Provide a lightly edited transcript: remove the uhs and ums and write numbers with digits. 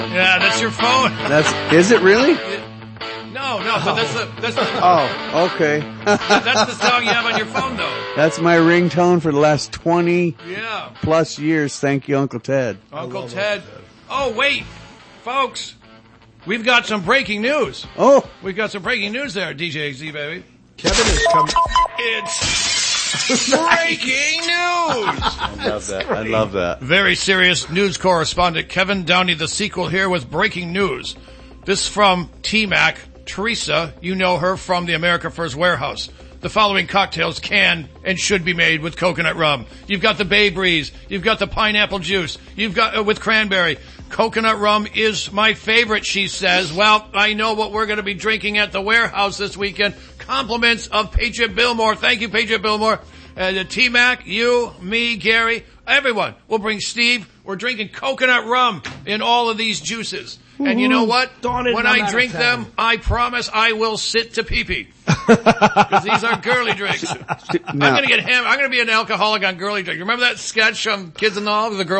Yeah, that's your phone. Is it really? No, but that's the Oh, okay. that's the song you have on your phone, though. That's my ringtone for the last 20 Yeah. plus years. Thank you, Uncle Ted. Uncle Ted. Oh, wait, folks. We've got some breaking news. Oh. We've got some breaking news there, DJ Z, baby. Kevin is coming. It's breaking news. I love that. Very serious news correspondent Kevin Downey, the sequel here with breaking news. This from T-Mac. Teresa, you know her from the America First Warehouse. The following cocktails can and should be made with coconut rum. You've got the Bay Breeze. You've got the pineapple juice. You've got with cranberry. Coconut rum is my favorite, she says. Well, I know what we're going to be drinking at the warehouse this weekend. Compliments of Patriot Billmore. Thank you, Patriot Billmore. The T-Mac, you, me, Gary, everyone. We'll bring Steve. We're drinking coconut rum in all of these juices. And you know what? When I drink them, I promise I will sit to pee-pee. Because these are girly drinks. I'm going to get hammered. I'm going to be an alcoholic on girly drinks. Remember that sketch on Kids and All? The girl